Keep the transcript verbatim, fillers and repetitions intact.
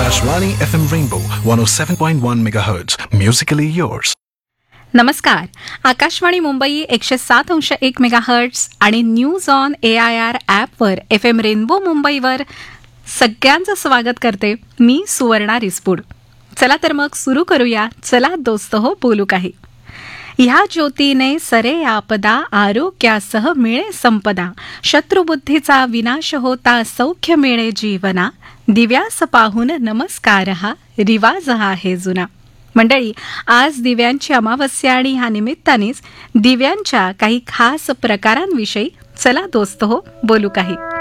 Akashvani F M Rainbow one oh seven point one megahertz. Musically yours. नमस्कार. आकाशवाणी मुंबई एकशे सात अंश एक मेगाहर्ट्स आणि news on A I R ॲपवर एफ एम रेनबो मुंबईवर सगळ्यांचं स्वागत करते मी सुवर्णा रिसपूड. चला तर मग सुरू करूया. चला दोस्त हो बोलू काही. ह्या ज्योतीने सरे आपदा आरोग्यासह मिळे संपदा, शत्रुबुद्धीचा विनाश होता सौख्य मिळे जीवना, दिव्यास पाहून नमस्कार हा रिवाज हा हे जुना. मंडळी, आज दिव्यांची अमावस्या आणि ह्या निमित्तानेच दिव्यांच्या काही खास प्रकारांविषयी चला दोस्त हो बोलू काही.